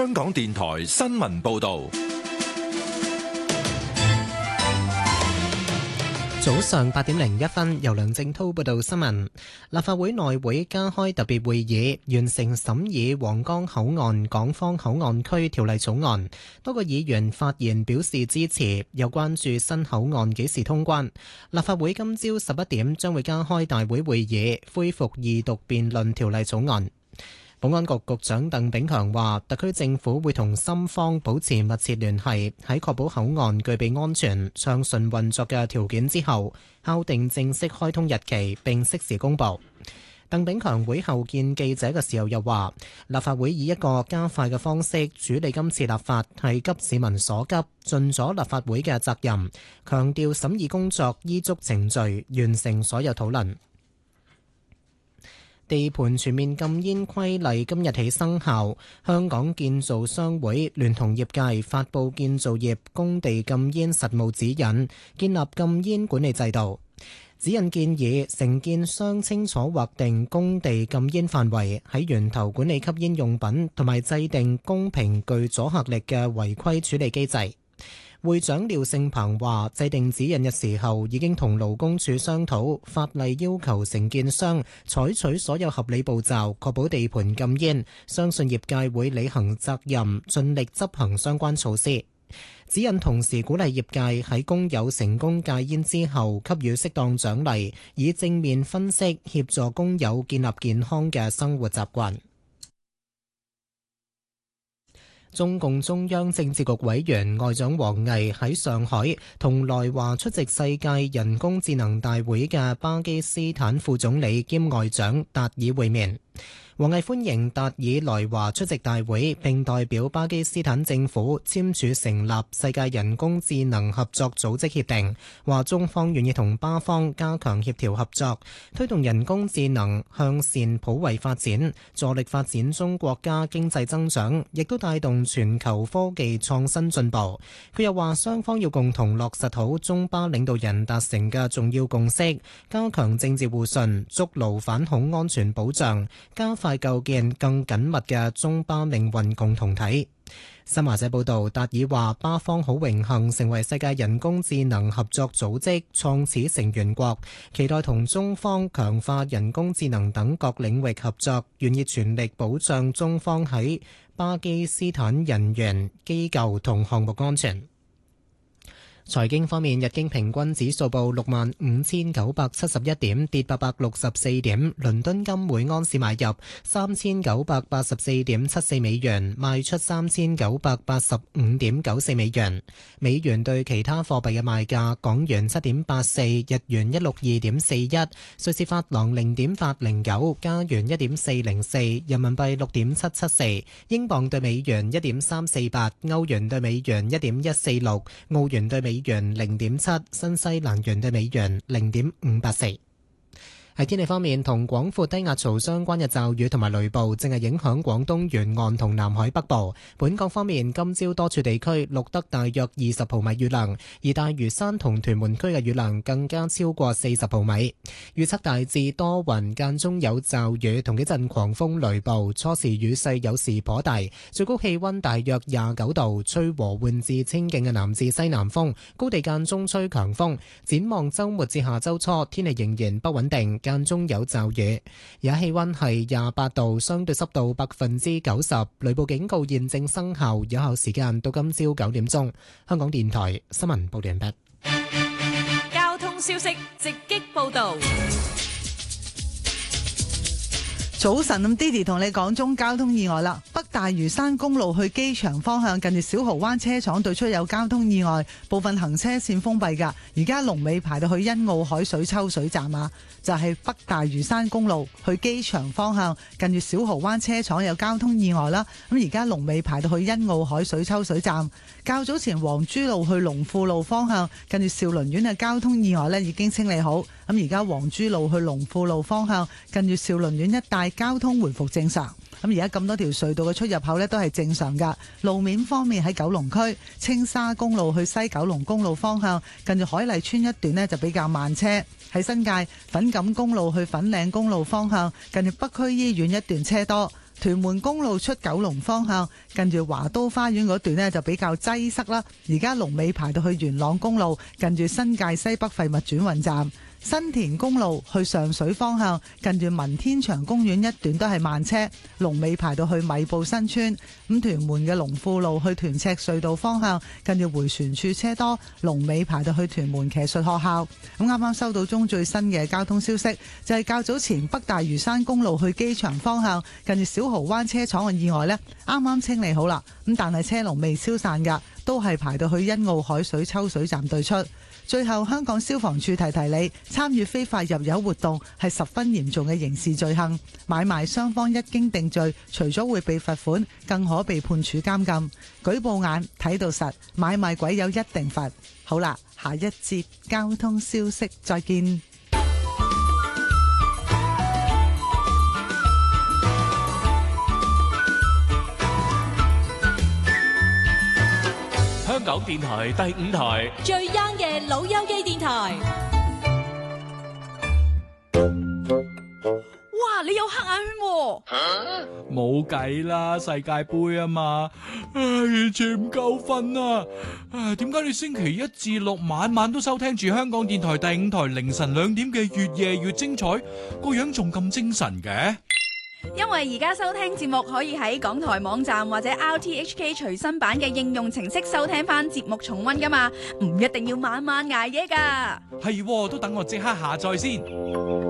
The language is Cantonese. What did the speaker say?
香港電台新聞報道。 早上8:01，由梁正滔報道新聞。立法會內會加開特別會議，完成審議皇崗口岸港方口岸區條例草案。多個議員發言表示支持，又關注新口岸幾時通關。立法會今朝11點將會加開大會會議，恢復二讀辯論條例草案。保安局局長鄧炳強話，特區政府會同深方保持密切聯繫，喺確保口岸具備安全、暢順運作嘅條件之後，敲定正式開通日期並適時公佈。鄧炳強會後見記者嘅時候又話，立法會以一個加快嘅方式處理今次立法係急市民所急，盡咗立法會嘅責任，強調審議工作依足程序，完成所有討論。地盤全面禁煙規例今日起生效，香港建造商會聯同業界發布建造業工地禁煙實務指引，建立禁煙管理制度。指引建議承建商清楚劃定工地禁煙範圍，喺源頭管理吸煙用品，同埋制定公平具阻嚇力嘅違規處理機制。會長廖勝鵬話，制定指引嘅時候已經同勞工處商討，法例要求承建商採取所有合理步驟，確保地盤禁煙。相信業界會履行責任，盡力執行相關措施。指引同時鼓勵業界喺工友成功戒煙之後，給予適當獎勵，以正面分析協助工友建立健康嘅生活習慣。中共中央政治局委員外長王毅喺上海同來華出席世界人工智能大會嘅巴基斯坦副總理兼外長達爾會面。王毅歡迎達爾來華出席大會，並代表巴基斯坦政府簽署成立世界人工智能合作組織協定，話中方願意同巴方加強協調合作，推動人工智能向善普惠發展，助力發展中國家經濟增長，亦都帶動全球科技創新進步。佢又話雙方要共同落實好中巴領導人達成嘅重要共識，加強政治互信，築牢反恐安全保障，加快構建更緊密嘅中巴命運共同體。新華社報道，達爾話巴方好榮幸成為世界人工智能合作組織創始成員國，期待同中方強化人工智能等各領域合作，願意全力保障中方喺巴基斯坦人員、機構同項目安全。財經方面，日經平均指數報65,971點，跌864點。倫敦金每安士買入3,984.74美元，賣出3,985.94美元。美元對其他貨幣嘅賣價：港元7.84，日元162.41，瑞士法郎0.809，加元1.404，人民幣6.774，英鎊對美元1.348，歐元對美元1.146，澳元對美元0.7，新西蘭元對美元0.584。喺天氣方面，同廣闊低壓槽相關嘅驟雨同埋雷暴正係影響廣東沿岸同南海北部。本港方面，今朝多處地區錄得大約20毫米雨量，而大嶼山同屯門區嘅雨量更加超過40毫米。預測大致多雲，間中有驟雨同幾陣狂風雷暴，初時雨勢有時頗大，最高氣溫大約29度，吹和緩至清勁嘅南至西南風，高地間中吹強風。展望週末至下週初，天氣仍然不穩定，間中有驟雨，而家氣溫係28度，相對濕度90%，雷暴警告現正生效，有效時間到今朝9點鐘。香港電台新聞報道完畢。 交通消息直擊報道。 早晨，咁 Didi 同你講中交通意外啦。北大嶼山公路去機場方向，近住小蠔灣車廠對出有交通意外，部分行車線封閉噶。而家龍尾排到去欣澳海水抽水站啊，就係北大嶼山公路去機場方向，近住小蠔灣車廠有交通意外啦。咁而家龍尾排到去欣澳海水抽水站。較早前黃珠路去龍富路方向，近住兆麟苑嘅交通意外已經清理好。咁而家黃珠路去龍富路方向，近住兆麟苑一帶交通回復正常。咁而家咁多條隧道嘅出入口都係正常噶。路面方面，喺九龍區青沙公路去西九龍公路方向，近住海麗村一段就比較慢車。喺新界粉錦公路去粉嶺公路方向，近住北區醫院一段車多。 屯門公路出九龍方向，近住華都花園嗰段呢就比較擠塞啦。而家龍尾排到去元朗公路，近住新界西北廢物轉運站。新田公路去上水方向，近住文天祥公園一段都係慢車，龍尾排到去米埔新村。咁屯門嘅龍富路去屯赤隧道方向，近住迴旋處車多，龍尾排到去屯門騎術學校。咁啱啱收到中最新嘅交通消息，就係較早前北大嶼山公路去機場方向，近住小蠔灣車廠嘅意外呢，啱啱清理好啦。咁但係車龍未消散㗎，都係排到去欣澳海水抽水站對出。最後，香港消防處提提你，參與非法入油活動係十分嚴重嘅刑事罪行。買賣雙方一經定罪，除咗會被罰款，更可被判處監禁。舉報眼睇到實，買賣鬼友一定罰。好啦，下一節交通消息再見。 香港電台第5台最 young 嘅老友記電台。哇！你有黑眼圈喎。 冇計啦，世界盃啊嘛，完全唔夠瞓啊！點解你星期一至六晚晚都收聽住香港電台第5台凌晨2點嘅越夜越精彩，個樣仲咁精神嘅？ 因為而家收聽節目可以喺港台網站或者 RTHK 隨身版嘅應用程式收聽翻節目重溫噶嘛，唔一定要晚晚捱夜噶。 係，都等我即刻下載先。